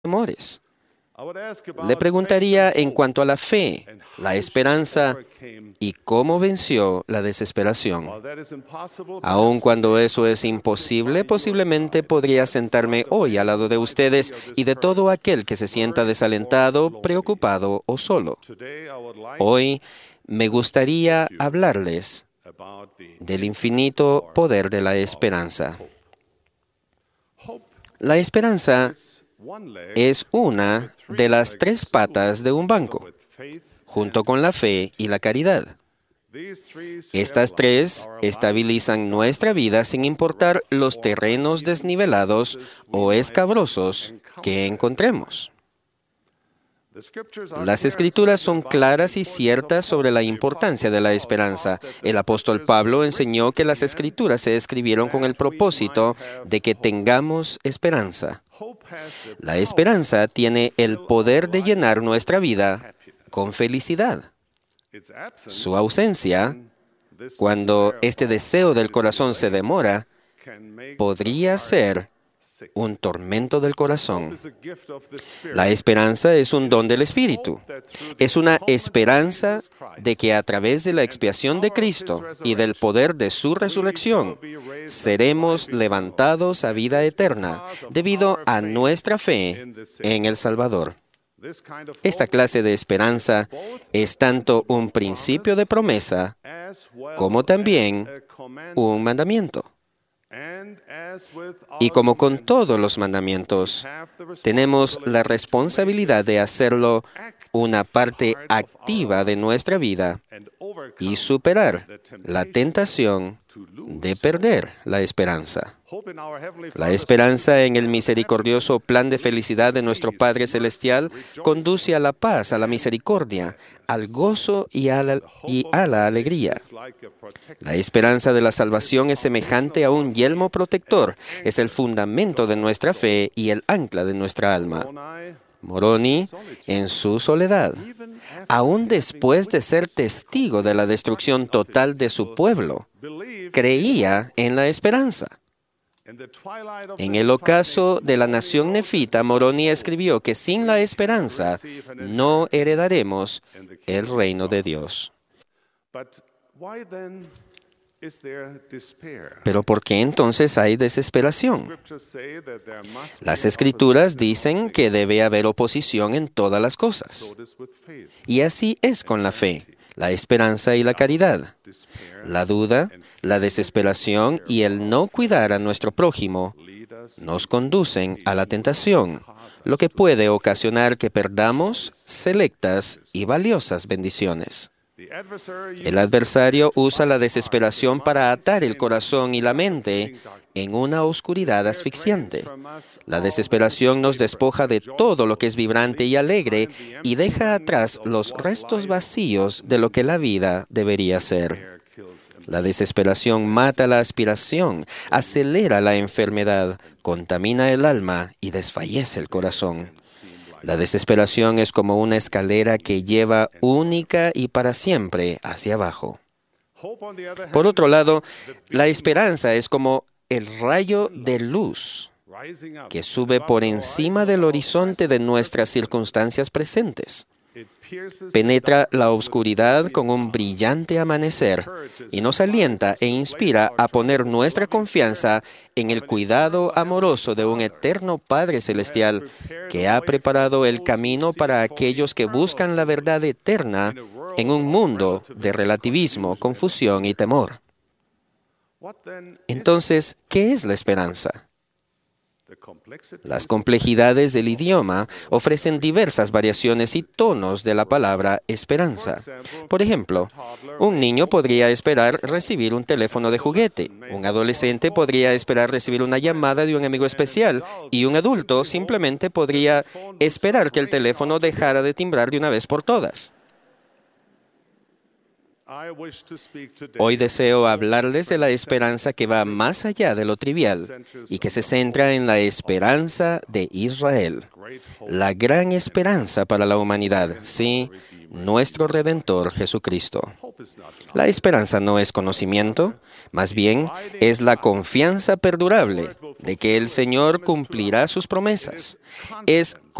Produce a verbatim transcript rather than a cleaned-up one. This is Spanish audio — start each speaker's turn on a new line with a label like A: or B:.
A: temores. Le preguntaría en cuanto a la fe, la esperanza y cómo venció la desesperación. Aun cuando eso es imposible, posiblemente podría sentarme hoy al lado de ustedes y de todo aquel que se sienta desalentado, preocupado o solo. Hoy me gustaría hablarles del infinito poder de la esperanza. La esperanza es una de las tres patas de un banco, junto con la fe y la caridad. Estas tres estabilizan nuestra vida sin importar los terrenos desnivelados o escabrosos que encontremos. Las Escrituras son claras y ciertas sobre la importancia de la esperanza. El apóstol Pablo enseñó que las Escrituras se escribieron con el propósito de que tengamos esperanza. La esperanza tiene el poder de llenar nuestra vida con felicidad. Su ausencia, cuando este deseo del corazón se demora, podría ser un tormento del corazón. La esperanza es un don del Espíritu. Es una esperanza de que a través de la expiación de Cristo y del poder de su resurrección, seremos levantados a vida eterna debido a nuestra fe en el Salvador. Esta clase de esperanza es tanto un principio de promesa como también un mandamiento. Y como con todos los mandamientos, tenemos la responsabilidad de hacerlo una parte activa de nuestra vida y superar la tentación de perder la esperanza. La esperanza en el misericordioso plan de felicidad de nuestro Padre Celestial conduce a la paz, a la misericordia, al gozo y a la, y a la alegría. La esperanza de la salvación es semejante a un yelmo protector, es el fundamento de nuestra fe y el ancla de nuestra alma. Moroni, en su soledad, aún después de ser testigo de la destrucción total de su pueblo, creía en la esperanza. En el ocaso de la nación nefita, Moroni escribió que sin la esperanza no heredaremos el reino de Dios. Pero ¿por qué entonces hay desesperación? Las Escrituras dicen que debe haber oposición en todas las cosas. Y así es con la fe, la esperanza y la caridad. La duda, la desesperación y el no cuidar a nuestro prójimo nos conducen a la tentación, lo que puede ocasionar que perdamos selectas y valiosas bendiciones. El adversario usa la desesperación para atar el corazón y la mente en una oscuridad asfixiante. La desesperación nos despoja de todo lo que es vibrante y alegre y deja atrás los restos vacíos de lo que la vida debería ser. La desesperación mata la aspiración, acelera la enfermedad, contamina el alma y desfallece el corazón. La desesperación es como una escalera que lleva única y para siempre hacia abajo. Por otro lado, la esperanza es como el rayo de luz que sube por encima del horizonte de nuestras circunstancias presentes. Penetra la oscuridad con un brillante amanecer y nos alienta e inspira a poner nuestra confianza en el cuidado amoroso de un eterno Padre Celestial que ha preparado el camino para aquellos que buscan la verdad eterna en un mundo de relativismo, confusión y temor. Entonces, ¿qué es la esperanza? Las complejidades del idioma ofrecen diversas variaciones y tonos de la palabra esperanza. Por ejemplo, un niño podría esperar recibir un teléfono de juguete, un adolescente podría esperar recibir una llamada de un amigo especial y un adulto simplemente podría esperar que el teléfono dejara de timbrar de una vez por todas. Hoy deseo hablarles de la esperanza que va más allá de lo trivial y que se centra en la esperanza de Israel, la gran esperanza para la humanidad. Sí, nuestro Redentor Jesucristo. La esperanza no es conocimiento, más bien es la confianza perdurable de que el Señor cumplirá sus promesas. Es